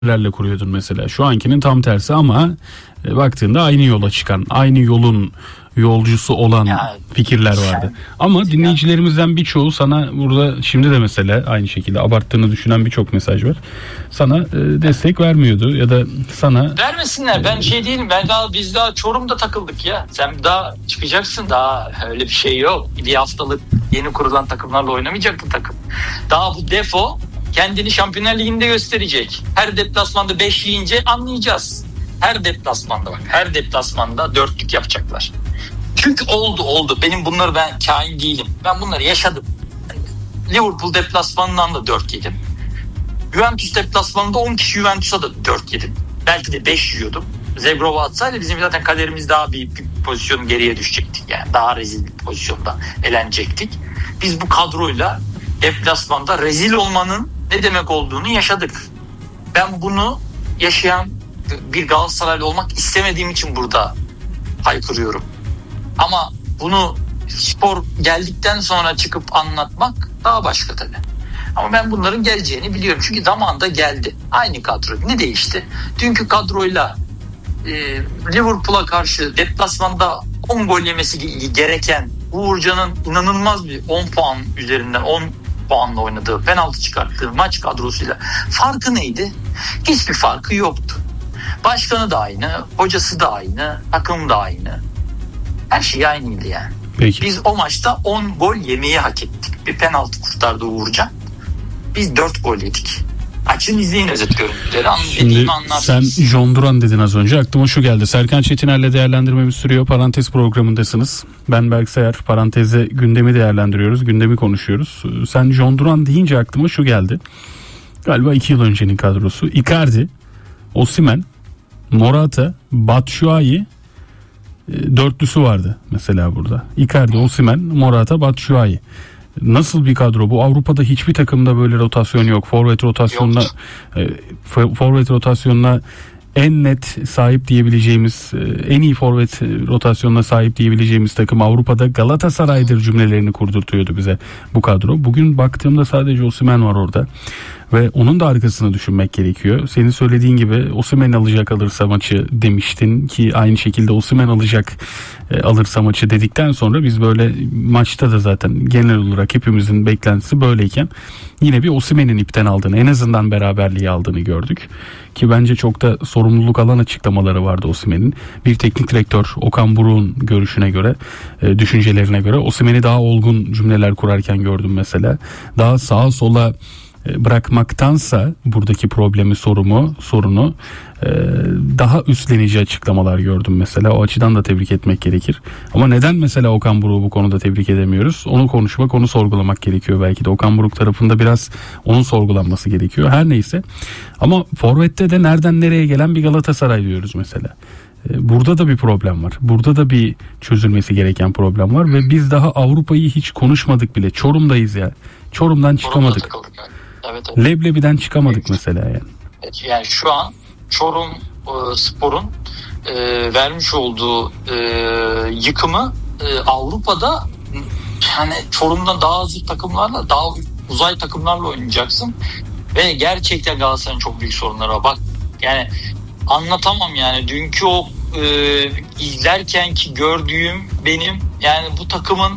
lerle kuruyordun mesela. Şu ankinin tam tersi ama baktığında aynı yola çıkan, aynı yolun yolcusu olan fikirler vardı. Ama dinleyicilerimizden birçoğu sana burada şimdi de mesela aynı şekilde abarttığını düşünen birçok mesaj var. Sana destek vermiyordu ya da sana... Vermesinler, ben şey değilim. Biz daha Çorum'da takıldık ya. Sen daha çıkacaksın, daha öyle bir şey yok. Bir haftalık yeni kurulan takımlarla oynamayacak bu takım. Daha bu defo kendini Şampiyonlar Ligi'nde gösterecek. Her deplasmanda 5 yiyince anlayacağız. Her deplasmanda 4'lük yapacaklar. Çünkü oldu. Ben kain değilim. Ben bunları yaşadım. Liverpool deplasmanından da 4 yedim. Juventus deplasmanında 10 kişi Juventus'a da 4 yedim. Belki de 5 yiyordum. Zegrova atsaydı bizim zaten kaderimiz daha bir pozisyon geriye düşecektik. Yani daha rezil bir pozisyonda elenecektik. Biz bu kadroyla deplasmanda rezil olmanın ne demek olduğunu yaşadık. Ben bunu yaşayan bir Galatasaraylı olmak istemediğim için burada haykırıyorum. Ama bunu spor geldikten sonra çıkıp anlatmak daha başka tabii. Ama ben bunların geleceğini biliyorum. Çünkü zamanında geldi. Aynı kadro. Ne değişti? Dünkü kadroyla Liverpool'a karşı deplasmanda 10 gol yemesi gereken Uğurcan'ın inanılmaz bir 10 puan üzerinden 10 puanla oynadığı, penaltı çıkarttığı maç kadrosuyla farkı neydi? Hiçbir farkı yoktu. Başkanı da aynı, hocası da aynı, takım da aynı. Her şey aynıydı yani. Peki. Biz o maçta 10 gol yemeyi hak ettik. Bir penaltı kurtardı Uğurcan. Biz 4 gol yedik. Açın izleyin özet görüntüleri. Şimdi sen John Duran dedin az önce. Aklıma şu geldi. Serkan Çetiner'le değerlendirmemiz sürüyor. Parantez programındasınız. Ben Berk Sayar. Parantezde gündemi değerlendiriyoruz. Gündemi konuşuyoruz. Sen John Duran deyince aklıma şu geldi. Galiba 2 yıl öncenin kadrosu. Icardi, Osimhen, Morata, Batshuayi dörtlüsü vardı mesela burada. Icardi, Osimhen, Morata, Batshuayi. Nasıl bir kadro bu? Avrupa'da hiçbir takımda böyle rotasyon yok. Forvet rotasyonuna en net sahip diyebileceğimiz, en iyi forvet rotasyonuna sahip diyebileceğimiz takım Avrupa'da Galatasaray'dır cümlelerini kurdurtuyordu bize bu kadro. Bugün baktığımda sadece Osimhen var orada. Ve onun da arkasını düşünmek gerekiyor. Senin söylediğin gibi Osimhen alırsa maçı demiştin ki aynı şekilde Osimhen alırsa maçı dedikten sonra biz böyle maçta da zaten genel olarak hepimizin beklentisi böyleyken yine bir Osimhen'in ipten aldığını, en azından beraberliği aldığını gördük. Ki bence çok da sorumluluk alan açıklamaları vardı Osimhen'in. Bir teknik direktör Okan Buruk'un görüşüne göre, düşüncelerine göre Osimhen'i daha olgun cümleler kurarken gördüm mesela. Daha sağa sola bırakmaktansa buradaki problemi, sorunu daha üstlenici açıklamalar gördüm mesela. O açıdan da tebrik etmek gerekir. Ama neden mesela Okan Buruk'u bu konuda tebrik edemiyoruz? Onu konuşmak, onu sorgulamak gerekiyor belki de. Okan Buruk tarafında biraz onun sorgulanması gerekiyor. Her neyse. Ama forvette de nereden nereye gelen bir Galatasaray diyoruz mesela. Burada da bir problem var. Burada da bir çözülmesi gereken problem var ve biz daha Avrupa'yı hiç konuşmadık bile. Çorum'dayız ya. Çorum'dan çıkamadık. Evet. Leblebi'den çıkamadık mesela yani. Yani şu an Çorum Spor'un vermiş olduğu yıkımı Avrupa'da yani Çorum'dan daha hazır takımlarla, daha uzay takımlarla oynayacaksın ve gerçekten Galatasaray'ın çok büyük sorunları var. Bak yani anlatamam yani dünkü o izlerken ki gördüğüm benim yani bu takımın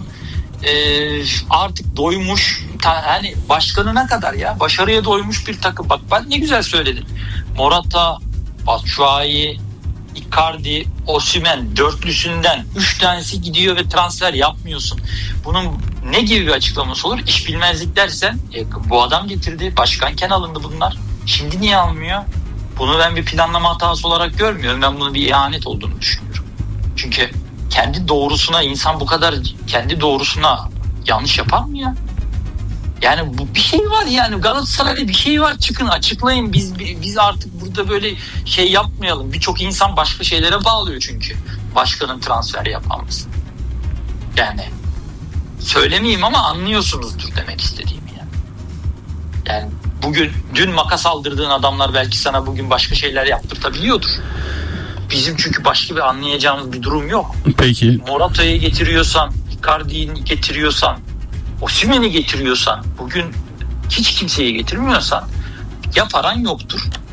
artık doymuş hani başkanına kadar ya başarıya doymuş bir takım. Bak ben ne güzel söyledin. Morata, Batshuayi, Icardi, Osimhen dörtlüsünden 3 tanesi gidiyor ve transfer yapmıyorsun. Bunun ne gibi bir açıklaması olur? İş bilmezlik dersen bu adam getirdi, başkanken alındı bunlar. Şimdi niye almıyor? Bunu ben bir planlama hatası olarak görmüyorum. Ben bunu bir ihanet olduğunu düşünüyorum. Çünkü kendi doğrusuna insan bu kadar kendi doğrusuna yanlış yapar mı ya? Yani bu bir şey var yani Galatasaray'da bir şey var, çıkın açıklayın. Biz artık burada böyle şey yapmayalım. Birçok insan başka şeylere bağlıyor çünkü başkanın transfer yapamaz. Yani söylemeyeyim ama anlıyorsunuzdur demek istediğimi yani. Yani dün makas aldırdığın adamlar belki sana bugün başka şeyler yaptırtabiliyordur. Bizim çünkü başka bir anlayacağımız bir durum yok. Peki. Morata'yı getiriyorsan, Icardi'yi getiriyorsan, Osimhen'i getiriyorsan, bugün hiç kimseyi getirmiyorsan ya paran yoktur